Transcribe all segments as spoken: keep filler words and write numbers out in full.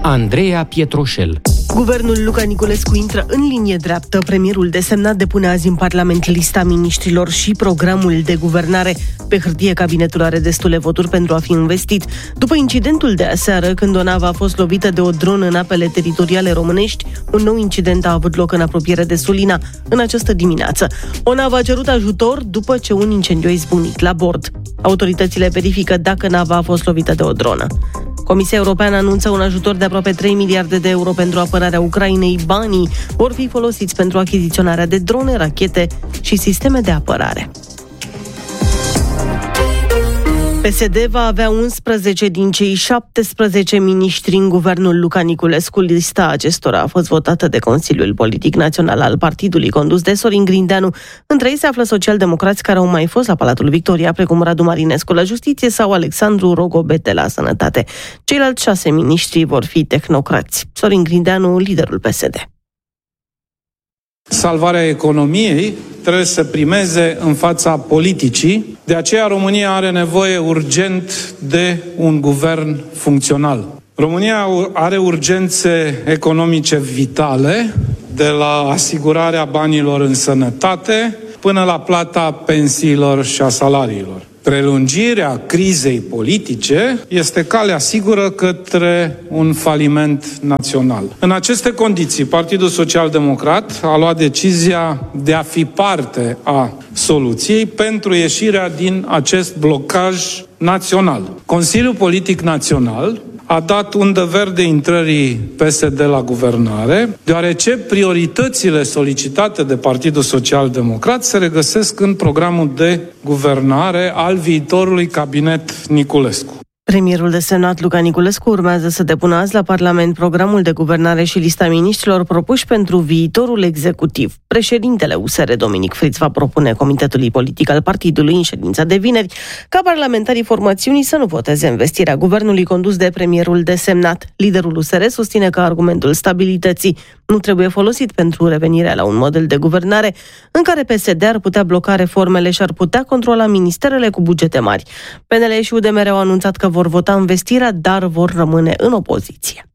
Andreea Pietroșel. Guvernul Luca Niculescu intră în linie dreaptă. Premierul desemnat depune azi în Parlament lista miniștrilor și programul de guvernare. Pe hârtie, cabinetul are destule voturi pentru a fi investit. După incidentul de aseară, când o navă a fost lovită de o dronă în apele teritoriale românești, un nou incident a avut loc în apropiere de Sulina în această dimineață. O navă a cerut ajutor după ce un incendiu a izbucnit la bord. Autoritățile verifică dacă nava a fost lovită de o dronă. Comisia Europeană anunță un ajutor de aproape trei miliarde de euro pentru apărarea Ucrainei. Banii vor fi folosiți pentru achiziționarea de drone, rachete și sisteme de apărare. P S D va avea unsprezece din cei șaptesprezece miniștri în guvernul Luca Niculescu. Lista acestora a fost votată de Consiliul Politic Național al partidului, condus de Sorin Grindeanu. Între ei se află socialdemocrați care au mai fost la Palatul Victoria, precum Radu Marinescu la Justiție sau Alexandru Rogobete la Sănătate. Ceilalți șase miniștri vor fi tehnocrați. Sorin Grindeanu, liderul P S D. Salvarea economiei trebuie să primeze în fața politicii. De aceea România are nevoie urgent de un guvern funcțional. România are urgențe economice vitale, de la asigurarea banilor în sănătate până la plata pensiilor și a salariilor. Prelungirea crizei politice este calea sigură către un faliment național. În aceste condiții, Partidul Social-Democrat a luat decizia de a fi parte a soluției pentru ieșirea din acest blocaj național. Consiliul Politic Național a dat undă verde intrării P S D la guvernare, deoarece prioritățile solicitate de Partidul Social-Democrat se regăsesc în programul de guvernare al viitorului cabinet Niculescu. Premierul desemnat Luca Niculescu urmează să depună azi la Parlament programul de guvernare și lista miniștrilor propuși pentru viitorul executiv. Președintele U S R, Dominic Friț, va propune Comitetului Politic al partidului în ședința de vineri ca parlamentarii formațiunii să nu voteze investirea guvernului condus de premierul desemnat. Liderul U S R susține că argumentul stabilității nu trebuie folosit pentru revenirea la un model de guvernare în care P S D ar putea bloca reformele și ar putea controla ministerele cu bugete mari. P N L și U D M R au anunțat că vor vota investirea, dar vor rămâne în opoziție.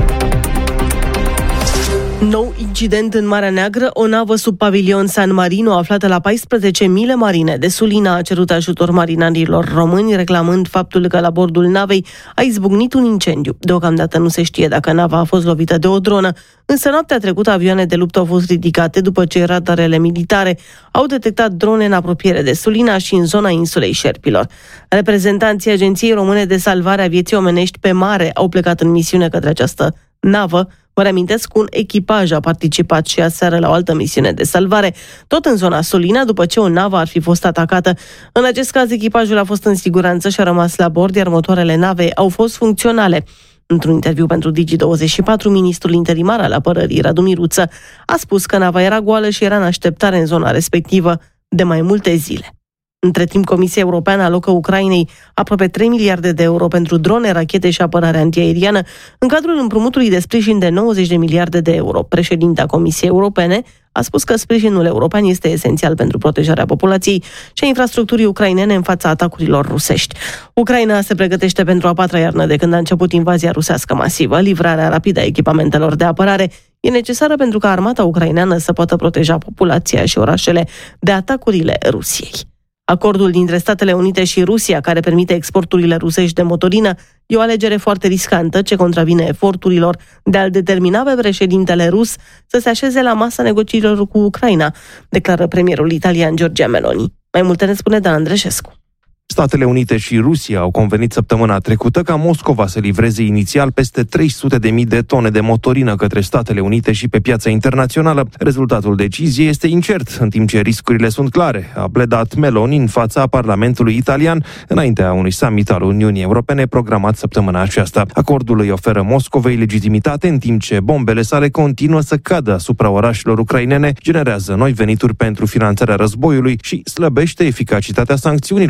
Nou incident în Marea Neagră. O navă sub pavilion San Marino, aflată la paisprezece mile marine de Sulina, a cerut ajutor marinarilor români, reclamând faptul că la bordul navei a izbucnit un incendiu. Deocamdată nu se știe dacă nava a fost lovită de o dronă, însă noaptea trecută avioane de luptă au fost ridicate după ce radarele militare au detectat drone în apropiere de Sulina și în zona insulei Șerpilor. Reprezentanții Agenției Române de Salvare a Vieții Omenești pe mare au plecat în misiune către această navă. Vă reamintesc, un echipaj a participat și aseară la o altă misiune de salvare, tot în zona Sulina, după ce o navă ar fi fost atacată. În acest caz, echipajul a fost în siguranță și a rămas la bord, iar motoarele navei au fost funcționale. Într-un interviu pentru Digi douăzeci și patru, ministrul interimar al apărării, Radu Miruță, a spus că nava era goală și era în așteptare în zona respectivă de mai multe zile. Între timp, Comisia Europeană alocă Ucrainei aproape trei miliarde de euro pentru drone, rachete și apărare antiaeriană în cadrul împrumutului de sprijin de nouăzeci de miliarde de euro. Președinta Comisiei Europene a spus că sprijinul european este esențial pentru protejarea populației și a infrastructurii ucrainene în fața atacurilor rusești. Ucraina se pregătește pentru a patra iarnă de când a început invazia rusească masivă. Livrarea rapidă a echipamentelor de apărare e necesară pentru ca armata ucraineană să poată proteja populația și orașele de atacurile Rusiei. Acordul dintre Statele Unite și Rusia, care permite exporturile rusești de motorină, e o alegere foarte riscantă ce contravine eforturilor de a-l determina pe președintele rus să se așeze la masa negocierilor cu Ucraina, declară premierul italian Giorgia Meloni. Mai multe ne spune Dan Andreșescu. Statele Unite și Rusia au convenit săptămâna trecută ca Moscova să livreze inițial peste trei sute de mii de tone de motorină către Statele Unite și pe piața internațională. Rezultatul deciziei este incert, în timp ce riscurile sunt clare, a pledat Meloni în fața Parlamentului italian, înaintea unui summit al Uniunii Europene programat săptămâna aceasta. Acordul îi oferă Moscovei legitimitate, în timp ce bombele sale continuă să cadă asupra orașelor ucrainene, generează noi venituri pentru finanțarea războiului și slăbește eficacitatea sancțiunilor, a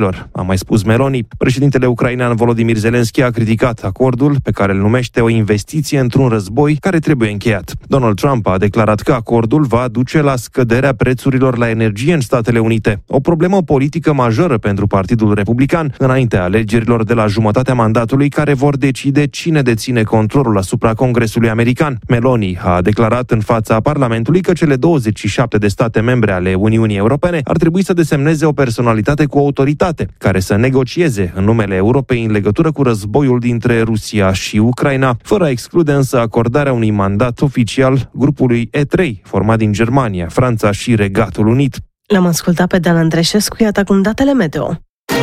mai spus Meloni. Președintele ucrainean Volodymyr Zelensky a criticat acordul, pe care îl numește o investiție într-un război care trebuie încheiat. Donald Trump a declarat că acordul va duce la scăderea prețurilor la energie în Statele Unite, o problemă politică majoră pentru Partidul Republican înaintea alegerilor de la jumătatea mandatului, care vor decide cine deține controlul asupra Congresului american. Meloni a declarat în fața Parlamentului că cele douăzeci și șapte de state membre ale Uniunii Europene ar trebui să desemneze o personalitate cu autoritate, care să negocieze în numele Europei în legătură cu războiul dintre Rusia și Ucraina, fără a exclude însă acordarea unui mandat oficial grupului E trei, format din Germania, Franța și Regatul Unit. L-am ascultat pe Dan Andreșescu, iată acum datele meteo.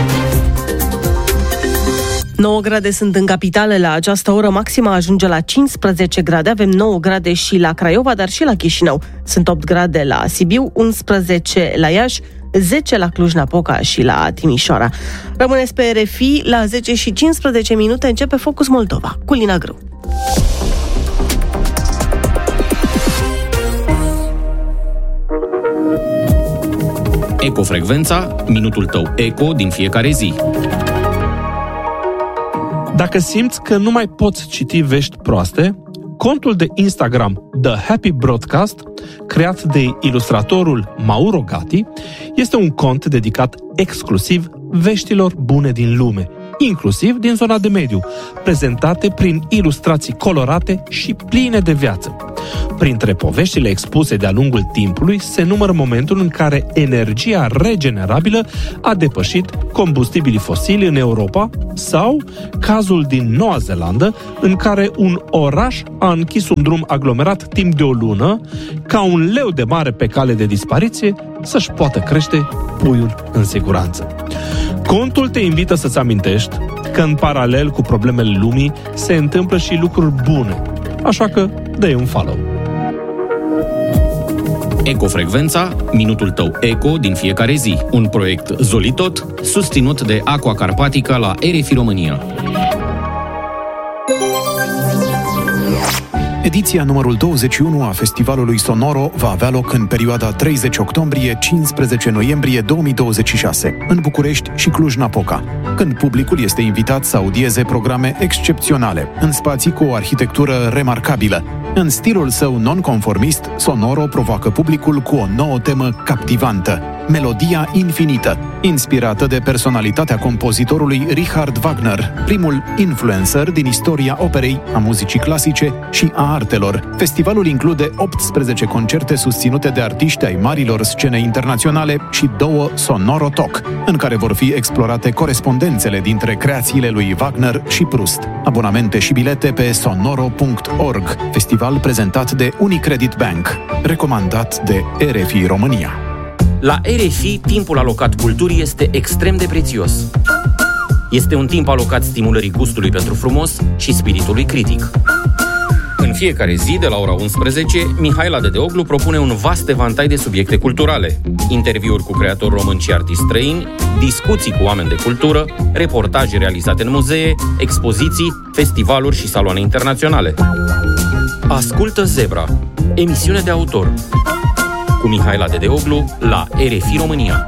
nouă grade sunt în capitală la această oră, maxima ajunge la cincisprezece grade, avem nouă grade și la Craiova, dar și la Chișinău. Sunt opt grade la Sibiu, unsprezece la Iași, zece la Cluj-Napoca și la Timișoara. Rămâneți pe R F I, la zece și cincisprezece minute începe Focus Moldova cu Lina Grâu. Ecofrecvența, minutul tău eco din fiecare zi. Dacă simți că nu mai poți citi vești proaste, contul de Instagram The Happy Broadcast, creat de ilustratorul Mauro Gatti, este un cont dedicat exclusiv veștilor bune din lume, inclusiv din zona de mediu, prezentate prin ilustrații colorate și pline de viață. Printre poveștile expuse de-a lungul timpului se numără momentul în care energia regenerabilă a depășit combustibilii fosili în Europa sau cazul din Noua Zeelandă, în care un oraș a închis un drum aglomerat timp de o lună ca un leu de mare pe cale de dispariție să-și poată crește puiul în siguranță. Contul te invită să-ți amintești că în paralel cu problemele lumii se întâmplă și lucruri bune, așa că dă-i un follow. Ecofrecvența, minutul tău eco din fiecare zi. Un proiect Zolitot, susținut de Aqua Carpatica la R F I România. Ediția numărul douăzeci și unu a festivalului Sonoro va avea loc în perioada treizeci octombrie - cincisprezece noiembrie două mii douăzeci și șase, în București și Cluj-Napoca, când publicul este invitat să audieze programe excepționale, în spații cu o arhitectură remarcabilă. În stilul său non-conformist, Sonoro provoacă publicul cu o nouă temă captivantă, Melodia infinită, inspirată de personalitatea compozitorului Richard Wagner, primul influencer din istoria operei, a muzicii clasice și a artelor. Festivalul include optsprezece concerte susținute de artiști ai marilor scene internaționale și două Sonoro Talk, în care vor fi explorate corespondențele dintre creațiile lui Wagner și Proust. Abonamente și bilete pe sonoro punct org. Festival prezentat de Unicredit Bank, recomandat de R F I România. La R F I, timpul alocat culturii este extrem de prețios. Este un timp alocat stimulării gustului pentru frumos și spiritului critic. În fiecare zi, de la ora unsprezece, Mihaela Dedeoglu propune un vast evantai de subiecte culturale, interviuri cu creatori români și artiști străini, discuții cu oameni de cultură, reportaje realizate în muzee, expoziții, festivaluri și saloane internaționale. Ascultă Zebra, emisiune de autor, cu Mihaela Dedeoglu la R F I România.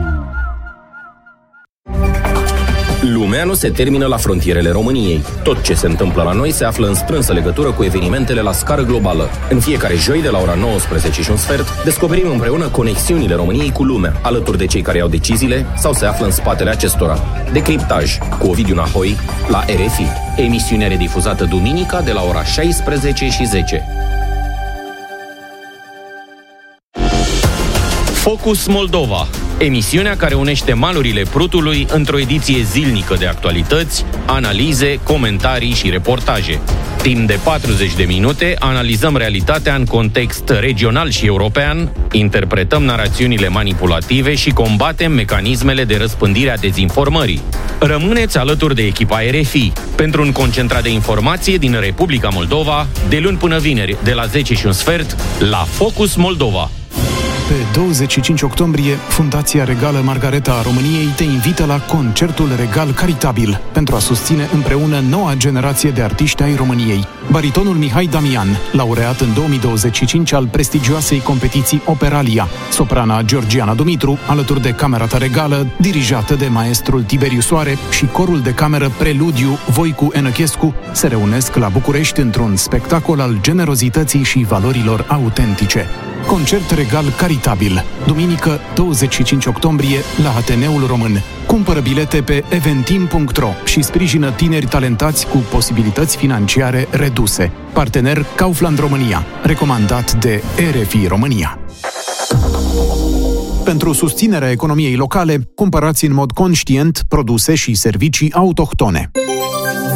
Lumea nu se termină la frontierele României. Tot ce se întâmplă la noi se află în strânsă legătură cu evenimentele la scară globală. În fiecare joi, de la ora nouăsprezece și un sfert, descoperim împreună conexiunile României cu lumea, alături de cei care iau deciziile sau se află în spatele acestora. Decriptaj cu Ovidiu Nahoi la R F I. Emisiunea redifuzată duminica de la ora șaisprezece și zece. Focus Moldova, emisiunea care unește malurile Prutului într-o ediție zilnică de actualități, analize, comentarii și reportaje. Timp de patruzeci de minute analizăm realitatea în context regional și european, interpretăm narațiunile manipulative și combatem mecanismele de răspândire a dezinformării. Rămâneți alături de echipa R F I pentru un concentrat de informație din Republica Moldova, de luni până vineri, de la zece și un sfert, la Focus Moldova. Pe douăzeci și cinci octombrie, Fundația Regală Margareta a României te invită la concertul regal caritabil pentru a susține împreună noua generație de artiști ai României. Baritonul Mihai Damian, laureat în două mii douăzeci și cinci al prestigioasei competiții Operalia, soprana Georgiana Dumitru, alături de Camerata Regală, dirijată de maestrul Tiberiu Soare, și corul de cameră Preludiu Voicu Enăchescu se reunesc la București într-un spectacol al generozității și valorilor autentice. Concert regal caritabil, duminică douăzeci și cinci octombrie la Ateneul Român. Cumpără bilete pe eventim punct ro și sprijină tineri talentați cu posibilități financiare reduse. Partener Kaufland România, recomandat de R F I România. Pentru susținerea economiei locale, cumpărați în mod conștient produse și servicii autohtone.